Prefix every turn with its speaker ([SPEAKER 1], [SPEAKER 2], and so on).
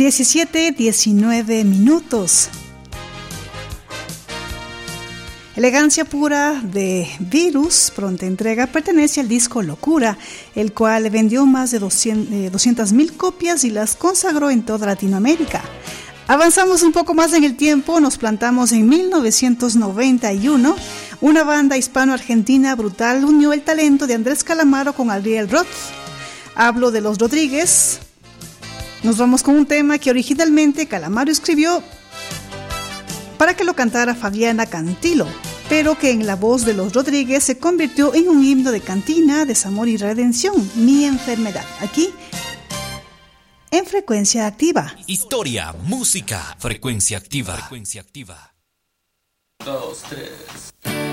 [SPEAKER 1] 17:19 minutos. Elegancia pura de Virus, pronta entrega, pertenece al disco Locura, el cual vendió más de 200,000 copias y las consagró en toda Latinoamérica. Avanzamos un poco más en el tiempo, nos plantamos en 1991. Una banda hispano-argentina brutal unió el talento de Andrés Calamaro con Ariel Roth. Hablo de Los Rodríguez. Nos vamos con un tema que originalmente Calamaro escribió para que lo cantara Fabiana Cantilo, pero que en la voz de Los Rodríguez se convirtió en un himno de cantina, desamor y redención, Mi Enfermedad, aquí en Frecuencia Activa.
[SPEAKER 2] Historia, música, Frecuencia Activa. Frecuencia Activa.
[SPEAKER 3] 2, 3.